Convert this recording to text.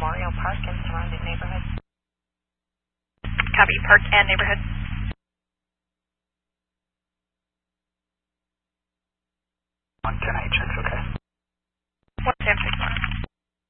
Memorial Park and surrounding neighborhood. Copy, park and neighborhood. On 10 check, okay.